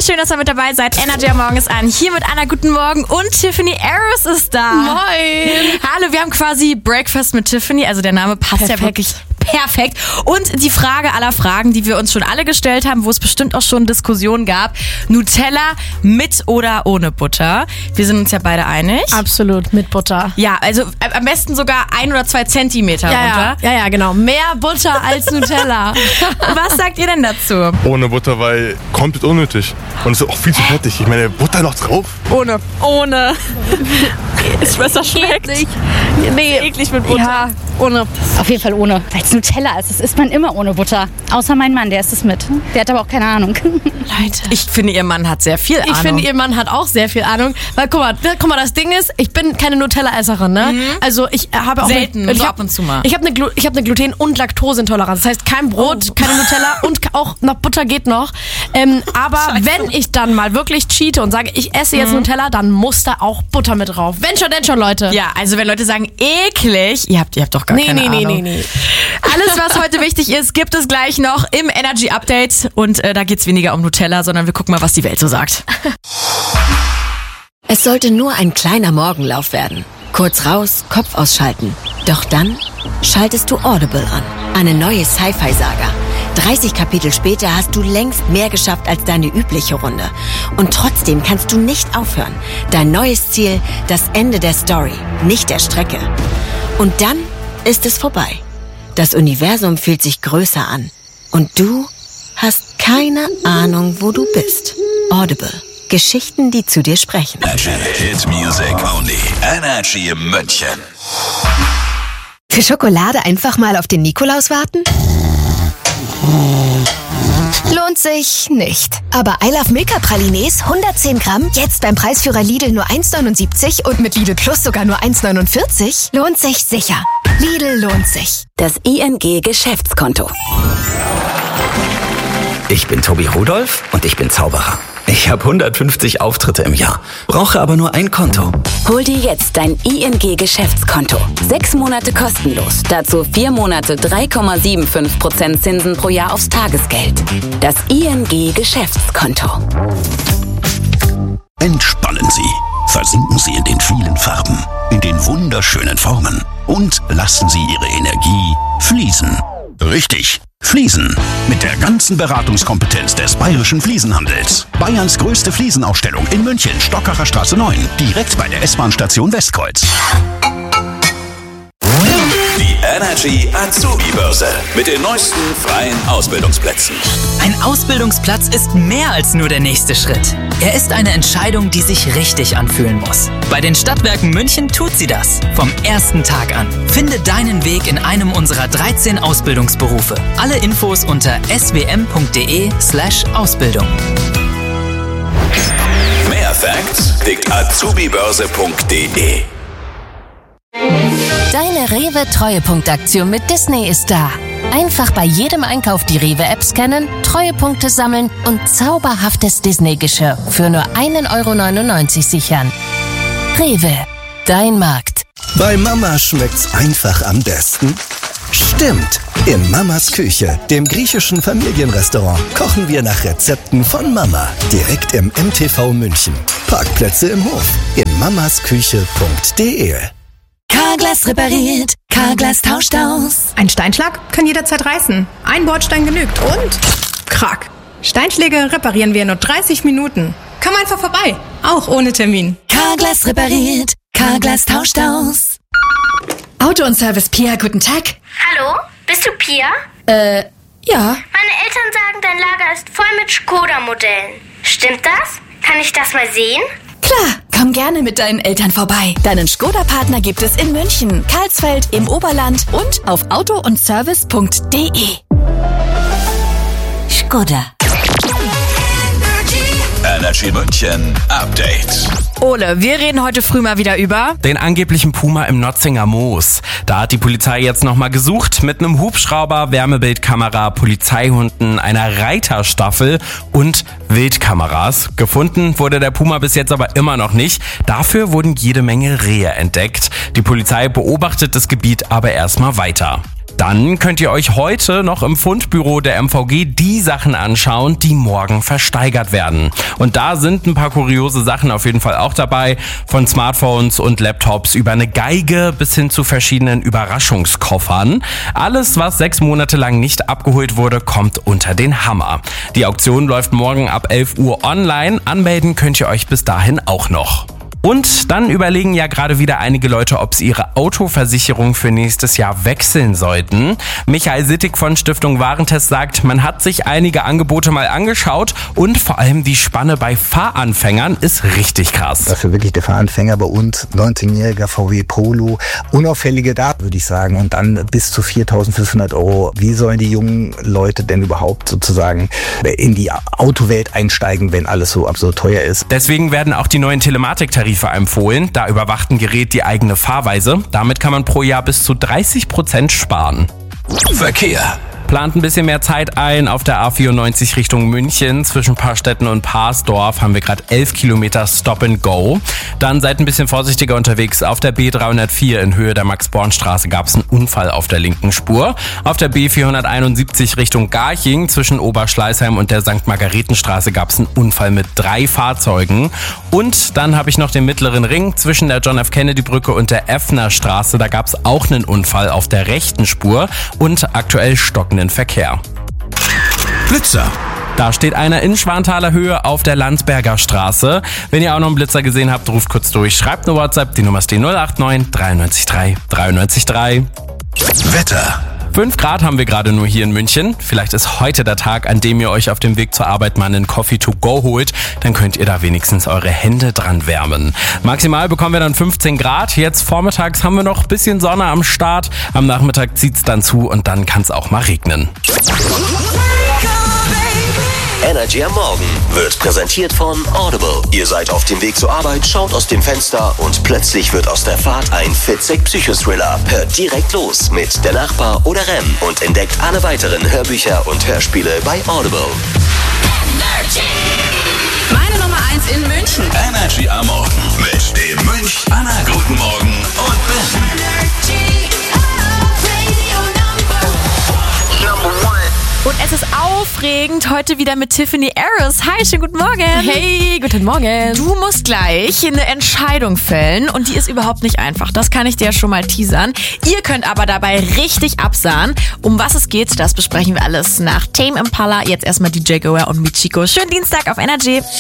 schön, dass ihr mit dabei seid. Energy am Morgen ist an. Hier mit Anna, guten Morgen. Und Tiffany Harris ist da. Moin. Hallo, wir haben quasi Breakfast mit Tiffany. Also der Name passt ja wirklich perfekt. Und die Frage aller Fragen, die wir uns schon alle gestellt haben, wo es bestimmt auch schon Diskussionen gab. Nutella mit oder ohne Butter? Wir sind uns ja beide einig. Absolut, mit Butter. Ja, also am besten sogar 1 oder 2 Zentimeter runter. Ja, genau. Mehr Butter als Nutella. Was sagt ihr denn dazu? Ohne Butter, weil komplett unnötig. Und es ist auch viel zu fettig. Ich meine, Butter noch drauf. Ohne. Ist besser schmeckt. Nee, eklig mit Butter. Ja, ohne. Auf jeden Fall ohne. Weil es Nutella ist. Das isst man immer ohne Butter. Außer mein Mann, der isst es mit. Der hat aber auch keine Ahnung. Leute. Ich finde, ihr Mann hat sehr viel Ahnung. Ich finde, ihr Mann hat auch sehr viel Ahnung. Weil, guck mal, das Ding ist, ich bin keine Nutella-Esserin, ne? Also, ich habe auch... Selten, so ab und zu mal. Ich habe eine Gluten- und Laktoseintoleranz. Das heißt, kein Brot, keine Nutella und auch noch Butter geht noch. Aber Scheiße. wenn ich dann mal wirklich cheate und sage, ich esse jetzt Nutella, dann muss da auch Butter mit drauf. Wenn schon, denn schon, Leute. Ja, also wenn Leute sagen, eklig, ihr habt doch gar keine Ahnung. Nee. Alles, was heute wichtig ist, gibt es gleich noch im Energy Update. Und da geht's weniger um Nutella, sondern wir gucken mal, was die Welt so sagt. Es sollte nur ein kleiner Morgenlauf werden. Kurz raus, Kopf ausschalten. Doch dann schaltest du Audible an. Eine neue Sci-Fi-Saga. 30 Kapitel später hast du längst mehr geschafft als deine übliche Runde. Und trotzdem kannst du nicht aufhören. Dein neues Ziel, das Ende der Story, nicht der Strecke. Und dann ist es vorbei. Das Universum fühlt sich größer an. Und du hast keine Ahnung, wo du bist. Audible. Geschichten, die zu dir sprechen. Hit Music Only. Energy München. Für Schokolade einfach mal auf den Nikolaus warten? Lohnt sich nicht. Aber I Love Milka Pralines 110 Gramm, jetzt beim Preisführer Lidl nur 1,79 und mit Lidl Plus sogar nur 1,49, lohnt sich sicher. Lidl lohnt sich. Das ING Geschäftskonto. Ich bin Tobi Rudolph und ich bin Zauberer. Ich habe 150 Auftritte im Jahr, brauche aber nur ein Konto. Hol dir jetzt dein ING Geschäftskonto. 6 Monate kostenlos. Dazu 4 Monate 3,75% Zinsen pro Jahr aufs Tagesgeld. Das ING Geschäftskonto. Entspannen Sie. Versinken Sie in den vielen Farben, in den wunderschönen Formen und lassen Sie Ihre Energie fließen. Richtig. Fliesen. Mit der ganzen Beratungskompetenz des Bayerischen Fliesenhandels. Bayerns größte Fliesenausstellung in München, Stockacher Straße 9. Direkt bei der S-Bahn-Station Westkreuz. Die Energy Azubi-Börse. Mit den neuesten freien Ausbildungsplätzen. Ein Ausbildungsplatz ist mehr als nur der nächste Schritt. Er ist eine Entscheidung, die sich richtig anfühlen muss. Bei den Stadtwerken München tut sie das. Vom ersten Tag an. Finde deinen Weg in einem unserer 13 Ausbildungsberufe. Alle Infos unter swm.de/Ausbildung. Mehr Facts liegt azubibörse.de. Deine Rewe-Treuepunktaktion mit Disney ist da. Einfach bei jedem Einkauf die Rewe-App scannen, Treuepunkte sammeln und zauberhaftes Disney-Geschirr für nur 1,99 € sichern. Rewe, dein Markt. Bei Mama schmeckt's einfach am besten. Stimmt! In Mamas Küche, dem griechischen Familienrestaurant, kochen wir nach Rezepten von Mama. Direkt im MTV München. Parkplätze im Hof. In mamasküche.de. Carglass repariert, Carglass tauscht aus. Ein Steinschlag kann jederzeit reißen. Ein Bordstein genügt und krack. Steinschläge reparieren wir in nur 30 Minuten. Komm einfach vorbei, auch ohne Termin. Carglass repariert, Carglass tauscht aus. Auto und Service Pia, guten Tag. Hallo, bist du Pia? Ja. Meine Eltern sagen, dein Lager ist voll mit Skoda-Modellen. Stimmt das? Kann ich das mal sehen? Klar, komm gerne mit deinen Eltern vorbei. Deinen Skoda-Partner gibt es in München, Karlsfeld, im Oberland und auf autoundservice.de. Skoda. Energy München Update. Ole, wir reden heute früh mal wieder über den angeblichen Puma im Notzinger Moos. Da hat die Polizei jetzt nochmal gesucht mit einem Hubschrauber, Wärmebildkamera, Polizeihunden, einer Reiterstaffel und Wildkameras. Gefunden wurde der Puma bis jetzt aber immer noch nicht. Dafür wurden jede Menge Rehe entdeckt. Die Polizei beobachtet das Gebiet aber erstmal weiter. Dann könnt ihr euch heute noch im Fundbüro der MVG die Sachen anschauen, die morgen versteigert werden. Und da sind ein paar kuriose Sachen auf jeden Fall auch dabei. Von Smartphones und Laptops über eine Geige bis hin zu verschiedenen Überraschungskoffern. Alles, was 6 Monate lang nicht abgeholt wurde, kommt unter den Hammer. Die Auktion läuft morgen ab 11 Uhr online. Anmelden könnt ihr euch bis dahin auch noch. Und dann überlegen ja gerade wieder einige Leute, ob sie ihre Autoversicherung für nächstes Jahr wechseln sollten. Michael Sittig von Stiftung Warentest sagt, man hat sich einige Angebote mal angeschaut und vor allem die Spanne bei Fahranfängern ist richtig krass. Dafür wirklich der Fahranfänger bei uns, 19-jähriger VW Polo, unauffällige Daten, würde ich sagen, und dann bis zu 4.500 €. Wie sollen die jungen Leute denn überhaupt sozusagen in die Autowelt einsteigen, wenn alles so absurd teuer ist? Deswegen werden auch die neuen Telematiktarife empfohlen. Da überwacht ein Gerät die eigene Fahrweise. Damit kann man pro Jahr bis zu 30% sparen. Verkehr. Plant ein bisschen mehr Zeit ein. Auf der A94 Richtung München zwischen Paarstetten und Paarsdorf haben wir gerade 11 Kilometer Stop and Go. Dann seid ein bisschen vorsichtiger unterwegs. Auf der B304 in Höhe der Max-Born-Straße gab es einen Unfall auf der linken Spur. Auf der B471 Richtung Garching zwischen Oberschleißheim und der St. Margaretenstraße gab es einen Unfall mit 3 Fahrzeugen. Und dann habe ich noch den mittleren Ring zwischen der John F. Kennedy Brücke und der Effner Straße. Da gab es auch einen Unfall auf der rechten Spur und aktuell stockenden Verkehr. Blitzer. Da steht einer in Schwanthaler Höhe auf der Landsberger Straße. Wenn ihr auch noch einen Blitzer gesehen habt, ruft kurz durch. Schreibt eine WhatsApp, die Nummer ist die 089 93 3 93 3. Wetter. 5 Grad haben wir gerade nur hier in München. Vielleicht ist heute der Tag, an dem ihr euch auf dem Weg zur Arbeit mal einen Coffee to go holt. Dann könnt ihr da wenigstens eure Hände dran wärmen. Maximal bekommen wir dann 15 Grad. Jetzt vormittags haben wir noch ein bisschen Sonne am Start. Am Nachmittag zieht's dann zu und dann kann es auch mal regnen. Energy am Morgen wird präsentiert von Audible. Ihr seid auf dem Weg zur Arbeit, schaut aus dem Fenster und plötzlich wird aus der Fahrt ein Fitzek Psychothriller. Hört direkt los mit Der Nachbar oder Rem und entdeckt alle weiteren Hörbücher und Hörspiele bei Audible. Energy. Meine Nummer 1 in München. Energy am Morgen mit dem Münch. Anna, guten Morgen und Ben. Energy. Und es ist aufregend, heute wieder mit Tiffany Harris. Hi, schönen guten Morgen. Hey, guten Morgen. Du musst gleich eine Entscheidung fällen und die ist überhaupt nicht einfach. Das kann ich dir schon mal teasern. Ihr könnt aber dabei richtig absahen. Um was es geht, das besprechen wir alles nach Tame Impala. Jetzt erstmal DJ Goa und Michiko. Schönen Dienstag auf Energy.